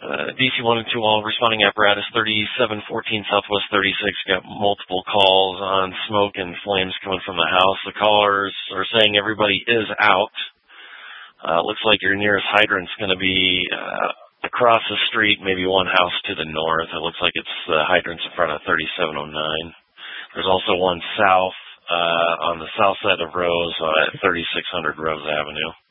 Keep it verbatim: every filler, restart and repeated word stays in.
Uh, D C one and two all responding apparatus, thirty-seven fourteen Southwest thirty-six, got multiple calls on smoke and flames coming from the house. The callers are saying everybody is out. Uh, looks like your nearest hydrant's going to be uh, across the street, maybe one house to the north. It looks like it's the hydrant's in front of thirty-seven oh nine. There's also one south uh, on the south side of Rose uh, at thirty-six hundred Rose Avenue.